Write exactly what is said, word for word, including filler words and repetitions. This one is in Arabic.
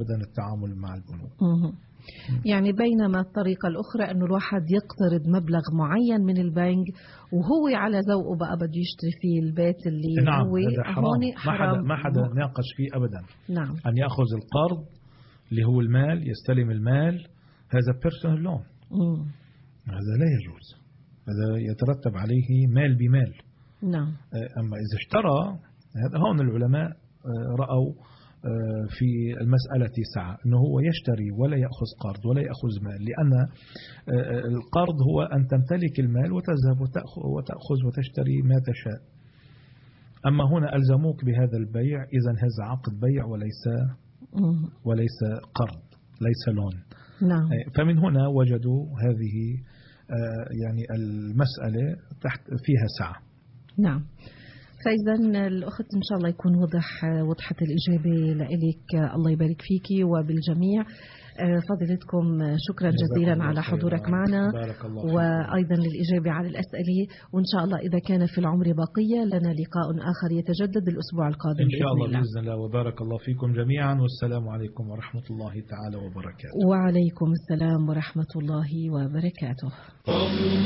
أبدا التعامل مع البنوك. يعني بينما الطريقة الأخرى أنه الواحد يقترض مبلغ معين من البنك وهو على ذوقه بقى بده يشتري فيه البيت اللي نعم هو هذا حرام. حرام. ما حدا ما حدا ناقش فيه أبدا. نعم. أن يأخذ القرض اللي هو المال، يستلم المال، هذا بيرسونال لون، هذا لا يجوز، هذا يترتب عليه مال بمال. نعم. أما إذا اشترى، هذا هون العلماء رأوا في المسألة سعة أنه هو يشتري ولا يأخذ قرض ولا يأخذ مال، لأن القرض هو أن تمتلك المال وتذهب وتأخذ وتشتري ما تشاء. أما هنا ألزموك بهذا البيع، إذن هذا عقد بيع وليس وليس قرض، ليس لون. نعم. فمن هنا وجدوا هذه يعني المسألة تحت فيها سعة. نعم. فإذا الأخت إن شاء الله يكون وضح وضحت الإجابة لإلك، الله يبارك فيك وبالجميع. فضيلتكم شكرا جزيلا على حضورك معنا وأيضا للإجابة على الأسئلة، وإن شاء الله إذا كان في العمر بقية لنا لقاء آخر يتجدد الأسبوع القادم إن شاء الله بإذن الله. وبارك الله فيكم جميعا، والسلام عليكم ورحمة الله تعالى وبركاته. وعليكم السلام ورحمة الله وبركاته.